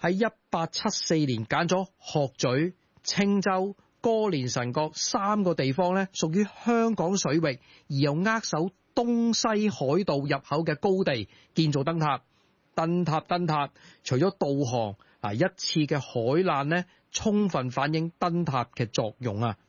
喺1874年揀咗鶴咀、青洲、哥連臣角3個地方咧，屬於香港水域而又扼守東西海道入口嘅高地，建造燈塔。燈塔除咗導航一次嘅海難呢，充分反映燈塔嘅作用啊。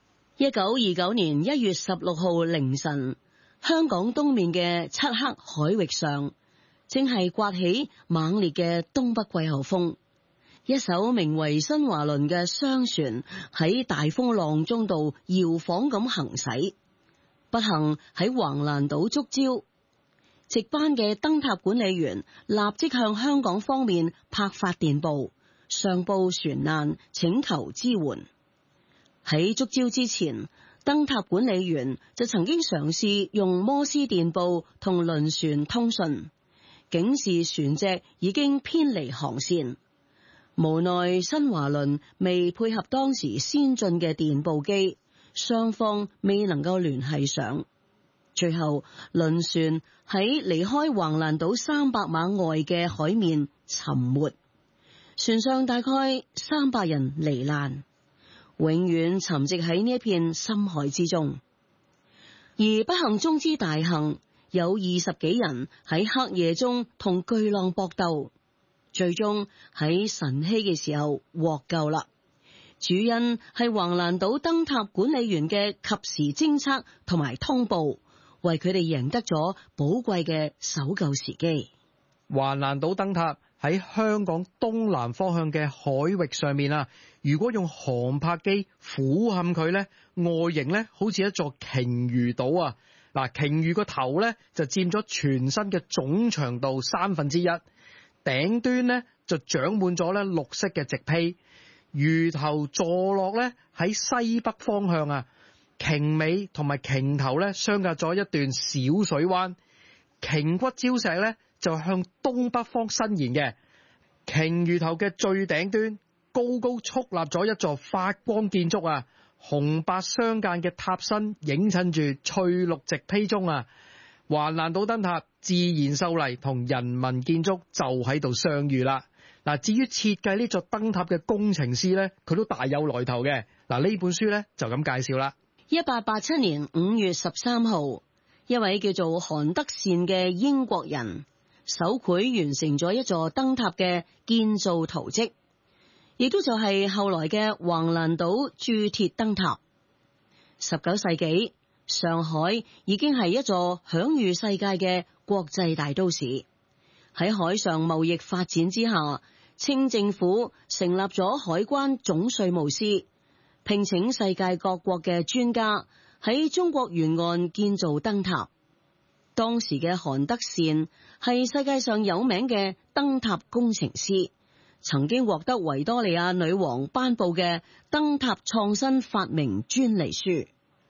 1929年1月16號凌晨，香港東面嘅漆黑海域上，正係颳起猛烈嘅東北季候風。一艘名為新華輪嘅商船喺大風浪中度搖晃咁行駛，不幸喺橫瀾島觸礁。值班嘅燈塔管理員立即向香港方面拍發電報，上報船難，請求支援。喺觸礁之前，燈塔管理員就曾經嘗試用摩斯電報同輪船通訊，警示船隻已經偏離航線。無奈新華輪未配合當時先進嘅電報機，雙方未能夠聯繫上。最後輪船喺離開橫瀾島300碼外嘅海面沉沒，船上大概300人罹難，永遠沉寂喺呢一片深海之中。而不幸中之大幸，有20幾人喺黑夜中同巨浪搏鬥，最終喺晨曦嘅時候獲救啦。主因係橫瀾島燈塔管理員嘅及時偵測同埋通報，為佢哋贏得咗寶貴嘅搜救時機。 橫瀾島燈塔喺香港東南方向嘅海域上面啊，如果用航拍機俯瞰佢呢，外形呢好似一座鯨魚島啊！嗱，鯨魚個頭呢就佔咗全身嘅總長度1/3，頂端呢就長滿咗咧綠色嘅植被，魚頭坐落咧喺西北方向啊。鯨尾同埋鯨頭咧相隔咗一段小水灣，鯨骨礁石咧就向東北方伸延嘅。鯨魚頭嘅最頂端高高矗立咗一座發光建築啊，紅白相間嘅塔身映襯住翠綠植被中啊。橫瀾島燈塔自然秀麗同人文建築就喺度相遇啦。嗱，至於設計呢座燈塔嘅工程師咧，佢都大有來頭嘅。嗱，呢本書咧就咁介紹啦。 1887年5月13號，一位叫做韓德善嘅英國人手繪完成咗一座燈塔嘅建造圖蹟，亦都就係後來嘅橫瀾島鑄鐵燈塔。19世紀，上海已經係一座享譽世界嘅國際大都市。喺海上貿易發展之下，清政府成立咗海關總稅務司，聘請世界各國嘅專家喺中國沿岸建造燈塔。當時嘅韓德善係世界上有名嘅燈塔工程師，曾經獲得維多利亞女王頒布嘅燈塔創新發明專利書。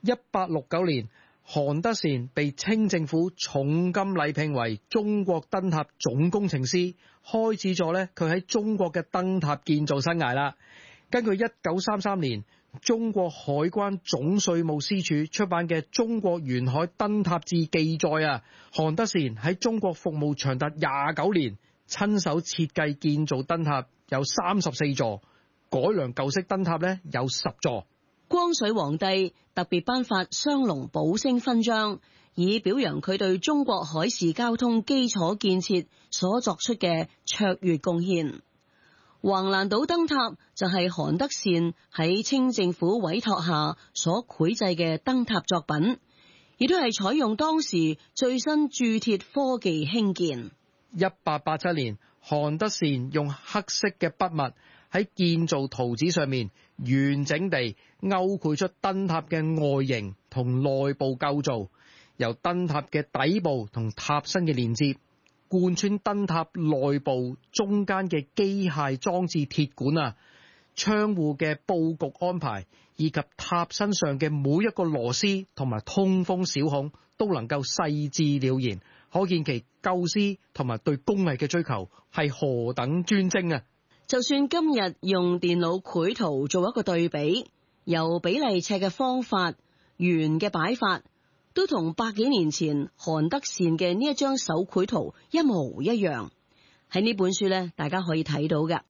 1869年，韓德善被清政府重金禮聘為中國燈塔總工程師，開始咗咧佢喺中國嘅燈塔建造生涯啦。根據1933年中國海關總稅務司署出版嘅《中國沿海燈塔志》記載啊，韓德善喺中國服務長達29年，親手設計建造燈塔有34座，改良舊式燈塔咧有10座。 光緒皇帝特別頒發雙龍寶星勳章，以表揚佢對中國海事交通基礎建設所作出嘅卓越貢獻。橫瀾島燈塔就係韓德善喺清政府委託下所繪製嘅燈塔作品，亦都係採用當時最新鑄鐵科技興建。 1887年，韓德善用黑色嘅筆墨喺建造圖紙上面完整地勾繪出燈塔嘅外形同內部構造，由燈塔嘅底部同塔身嘅連接，貫穿燈塔內部中間嘅機械裝置鐵管啊，窗戶嘅佈局安排，以及塔身上嘅每一個螺絲同埋通風小孔都能夠細緻了然，可見其構思同埋對工藝嘅追求係何等專精啊！ 就算今日用電腦繪圖做一個對比，由比例尺嘅方法、圓嘅擺法，都同百幾年前韓德善嘅呢一張手繪圖一模一樣。喺呢本書咧，大家可以睇到嘅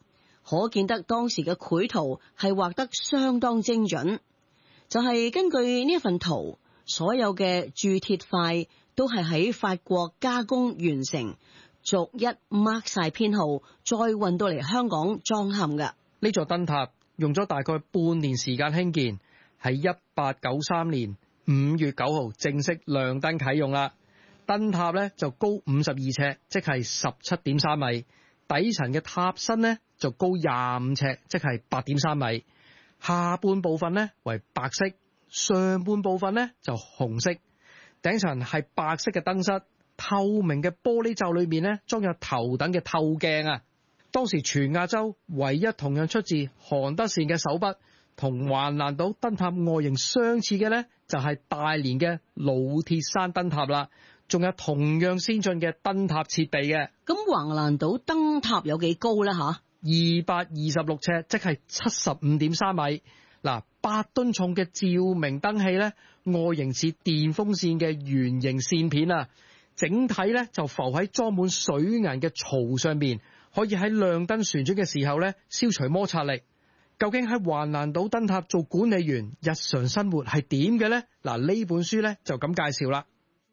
可見得當時嘅繪圖係畫得相當精準。就係根據呢一份圖，所有嘅鑄鐵塊都係喺法國加工完成，逐一 mark 晒編號，再運到嚟香港裝嵌嘅。 呢座燈塔用咗大概半年時間興建，喺1893年5月9號正式亮燈啟用啦。燈塔咧就高52尺，即係17.3米。底層嘅塔身咧就高25尺，即係8.3米。下半部分咧為白色，上半部分咧就紅色。頂層係白色嘅燈室，透明嘅玻璃罩裏面咧裝有頭等嘅透鏡啊。當時全亞洲唯一同樣出自韓德善嘅手筆，同橫瀾島燈塔外形相似嘅咧就係大連嘅老鐵山燈塔啦。仲有同樣先進嘅燈塔設備嘅。 咁橫瀾島燈塔有幾高呢？吓 ，226尺，即係75.3米。嗱，8噸重嘅照明燈器咧，外形似電風扇嘅圓形線片啊，整體咧就浮喺裝滿水銀嘅槽上面，可以喺亮燈旋轉嘅時候咧消除摩擦力。究竟喺橫瀾島燈塔做管理員，日常生活係點嘅呢？嗱，呢本書咧就咁介紹啦。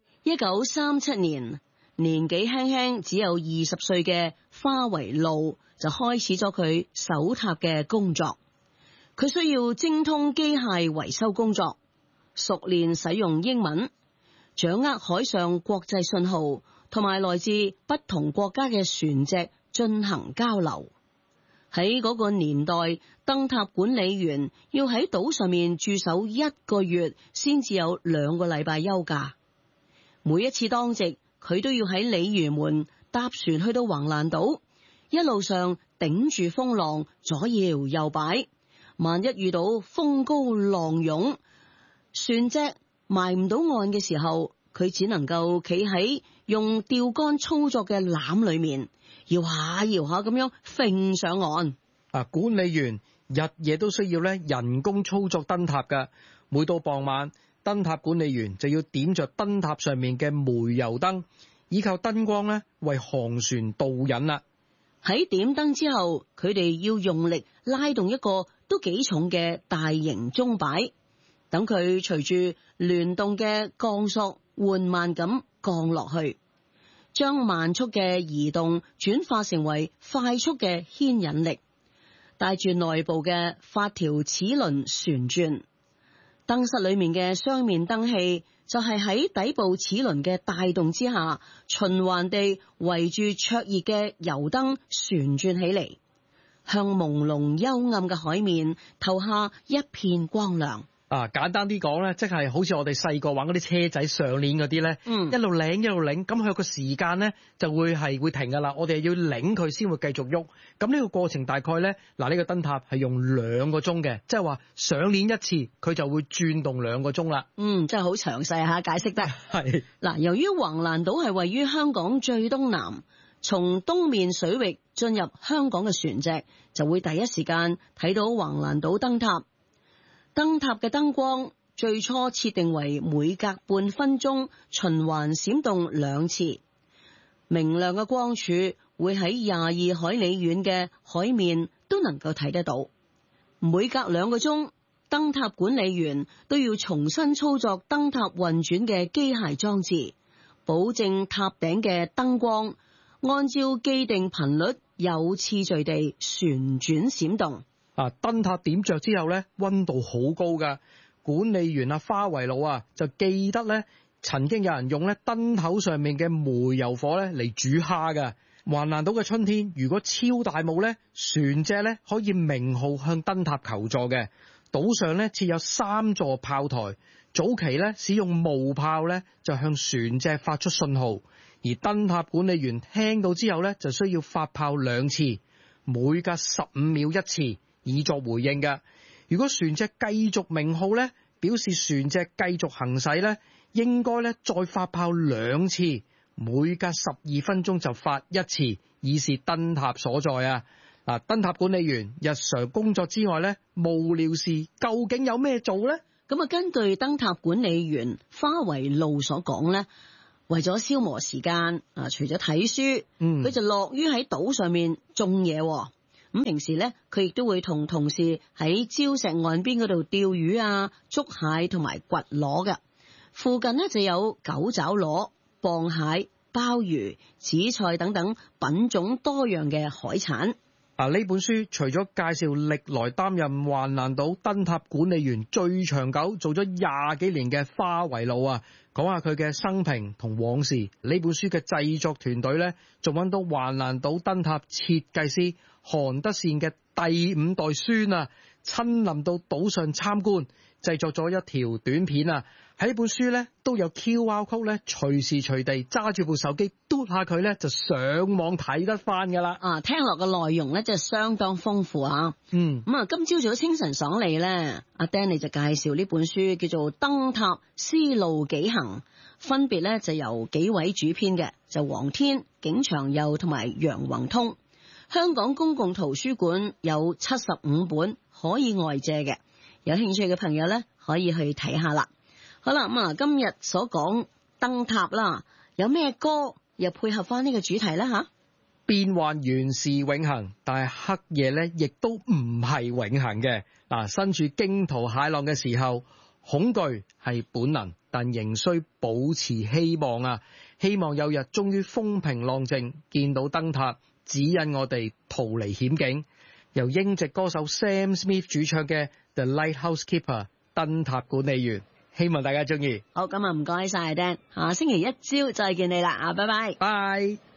1937年，年紀輕輕只有20歲嘅花維路就開始咗佢守塔嘅工作。佢需要精通機械維修工作，熟練使用英文，掌握海上國際信號，同埋來自不同國家嘅船隻進行交流。喺嗰個年代，燈塔管理員要喺島上面駐守1個月，先至有2個禮拜休假。每一次當值，佢都要喺鯉魚門搭船去到橫瀾島，一路上頂住風浪，左搖右擺。萬一遇到風高浪湧，船隻埋唔到岸嘅時候，佢只能夠企喺用釣竿操作嘅籃裏面，搖下搖下咁樣揈上岸。 管理員日夜都需要咧人工操作燈塔㗎。每到傍晚，燈塔管理員就要點着燈塔上面嘅煤油燈，依靠燈光咧為航船導引啦。 喺點燈之後，佢哋要用力拉動一個都幾重嘅大型鐘擺，等佢隨住聯動嘅鋼索緩慢咁降落去，將慢速嘅移動轉化成為快速嘅牽引力，帶住內部嘅發條齒輪旋轉。燈室裏面嘅雙面燈器就係喺底部齒輪嘅帶動之下，循環地圍住灼熱嘅油燈旋轉起嚟，向朦朧幽暗嘅海面投下一片光亮。 簡單啲講咧，即係好似我哋細個玩嗰啲車仔上鏈嗰啲咧，一路擰一路擰，咁佢有個時間咧就會停噶啦。我哋要擰佢先會繼續喐。咁呢個過程大概咧，呢個燈塔係用2個鐘嘅，即係話上鏈一次佢就會轉動2個鐘啦。真係好詳細嚇，解釋得係嗱。由於橫瀾島係位於香港最東南，從東面水域進入香港嘅船隻就會第一時間睇到橫瀾島燈塔。燈塔嘅燈光最初設定為每隔半分鐘循環閃動2次，明亮嘅光柱會喺22海里遠嘅海面都能夠睇得到。每隔2個鐘，燈塔管理員都要重新操作燈塔運轉嘅機械裝置，保證塔頂嘅燈光按照既定頻率有次序地旋轉閃動。 燈塔點着之後咧，溫度好高噶。管理員花維路就記得咧，曾經有人用咧燈頭上面嘅煤油火咧嚟煮蝦噶。橫瀾島嘅春天，如果超大霧咧，船隻咧可以鳴號向燈塔求助嘅。島上咧設有3座炮台，早期咧使用毛炮咧就向船隻發出信號，而燈塔管理員聽到之後咧就需要發炮2次，每隔15秒1次。以作回應嘅。如果船隻繼續鳴號咧，表示船隻繼續行駛咧，應該咧再發炮2次，每隔12分鐘就發1次，以示燈塔所在啊。燈塔管理員日常工作之外咧，無聊事究竟有咩做咧？ 咁根據燈塔管理員花維路所講咧，為咗消磨時間，除咗睇書，佢就樂於喺島上面種嘢。 咁平時咧，佢亦都會同同事喺礁石岸邊嗰度釣魚啊、捉蟹同埋掘螺嘅。附近呢就有九爪螺、蚌蟹、鮑魚、紫菜等等品種多樣嘅海產。 呢本書除咗介紹歷來擔任橫瀾島燈塔管理員最長久、做咗20幾年嘅花圍路啊，講下佢嘅生平同往事。呢本書嘅製作團隊呢，仲揾到橫瀾島燈塔設計師韓德善嘅第5代孫啊，親臨到島上參觀，製作咗一條短片啊。喺本書咧都有 QR code 咧，隨時隨地揸住部手機嘟下佢咧，就上網睇得翻噶啦。 聽落嘅內容咧，真係相當豐富啊。咁啊，今朝早清晨爽利咧，阿 Danny 就介紹呢本書叫做《燈塔絲路幾行》，分別咧就由幾位主編嘅，就黃天、景長佑同埋楊宏通。香港公共圖書館有75本可以外借嘅，有興趣嘅朋友咧可以去睇下啦。好啦，咁啊，今日所講燈塔啦，有咩歌又配合翻呢個主題咧吓？ 變幻原是永恆，但係黑夜咧亦都唔係永恆嘅。身處驚濤駭浪嘅時候，恐懼係本能，但仍需保持希望啊！希望有日終於風平浪靜，見到燈塔指引我哋逃離險境。由英籍歌手 Sam Smith 主唱嘅 The Lighthouse Keeper 燈塔管理員。希望大家中意。 好，咁啊唔該晒，Dan。下星期一朝再見你啦，拜拜。 拜。